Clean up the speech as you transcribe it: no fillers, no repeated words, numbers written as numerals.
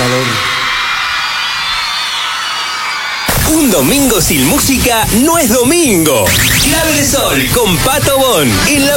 calor. Un domingo sin música no es domingo. Clave de Sol con Pato Bon en la